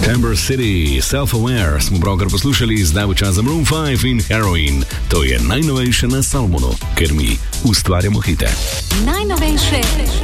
Timber City, Self-Aware smo pravkar poslušali, zdaj v čas za Maroon 5 in Heroin. To je najnovejše na Salmonu, ker mi ustvarjamo hite. Najnovejše